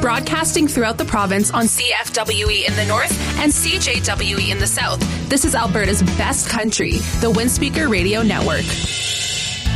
broadcasting throughout the province on CFWE in the north and CJWE in the south. This is Alberta's best country, the Windspeaker Radio Network.